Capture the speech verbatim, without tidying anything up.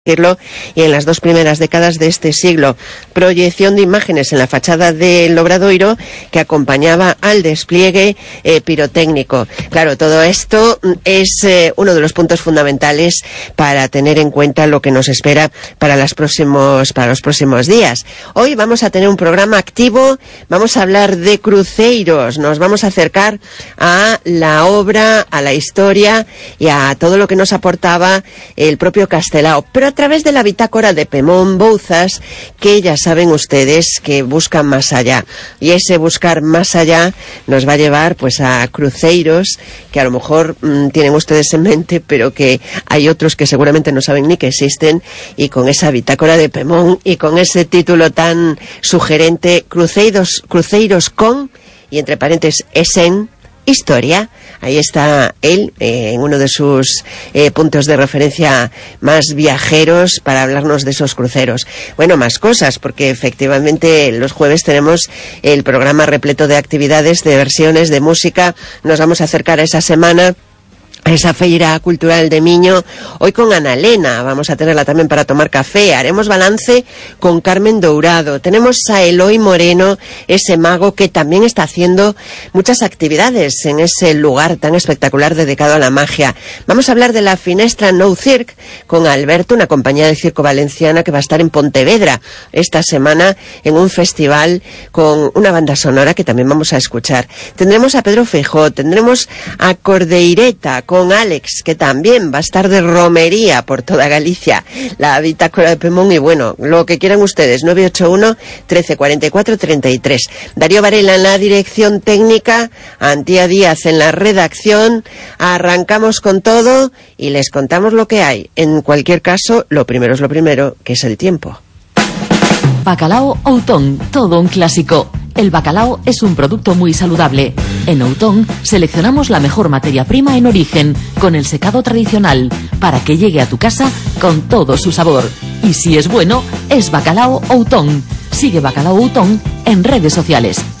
y en las dos primeras décadas de este siglo. Proyección de imágenes en la fachada del Obradoiro que acompañaba al despliegue eh, pirotécnico. Claro, todo esto es eh, uno de los puntos fundamentales para tener en cuenta lo que nos espera para, las próximos, para los próximos días. Hoy vamos a tener un programa activo, vamos a hablar de cruceiros, nos vamos a acercar a la obra, a la historia y a todo lo que nos aportaba el propio Castelao, pero a través de la bitácora de Pemón Bouzas, que ya saben ustedes que buscan más allá. Y ese buscar más allá nos va a llevar pues a cruceiros que a lo mejor mmm, tienen ustedes en mente, pero que hay otros que seguramente no saben ni que existen, y con esa bitácora de Pemón y con ese título tan sugerente, cruceiros, cruceiros con, y entre paréntesis, esen, historia. Ahí está él, eh, en uno de sus eh, puntos de referencia más viajeros para hablarnos de esos cruceros. Bueno, más cosas, porque efectivamente los jueves tenemos el programa repleto de actividades, de versiones, de música. Nos vamos a acercar a esa semana, a esa feira cultural de Miño, hoy con Ana Elena, vamos a tenerla también para tomar café, haremos balance con Carmen Dourado, tenemos a Eloy Moreno, ese mago que también está haciendo muchas actividades en ese lugar tan espectacular dedicado a la magia. Vamos a hablar de la Finestra Nou Circ con Alberto, una compañía de circo valenciana que va a estar en Pontevedra esta semana en un festival con una banda sonora que también vamos a escuchar. Tendremos a Pedro Feijó, tendremos a Cordeireta con Alex, que también va a estar de romería por toda Galicia, la bitácora de Pemón, y bueno, lo que quieran ustedes, nueve ocho uno, trece, cuarenta y cuatro, treinta y tres. Darío Varela en la dirección técnica, Antía Díaz en la redacción. Arrancamos con todo y les contamos lo que hay. En cualquier caso, lo primero es lo primero, que es el tiempo. Bacalao Outón, todo un clásico. El bacalao es un producto muy saludable. En Outón seleccionamos la mejor materia prima en origen, con el secado tradicional, para que llegue a tu casa con todo su sabor. Y si es bueno, es Bacalao Outón. Sigue Bacalao Outón en redes sociales.